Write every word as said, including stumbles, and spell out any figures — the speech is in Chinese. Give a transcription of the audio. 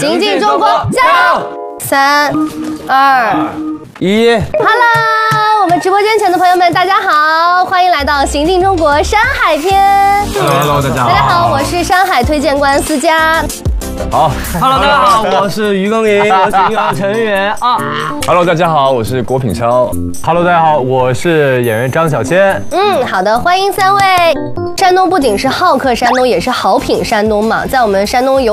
行进中国，加油！三、二、 一 ，Hello， 我们直播间前的朋友们，大家好，欢迎来到《行进中国山海篇》。 Hello， 大家好。 大家好，我是山海推荐官思佳。 好 ，Hello， 大家好，我是于耕耘，我是银行成员啊。 Hello， 大家好，我是郭品超。 Hello， 大家好，我是演员张小千。 嗯，好的，欢迎三位。山东不仅是好客山东，也是好品山东嘛，在我们山东有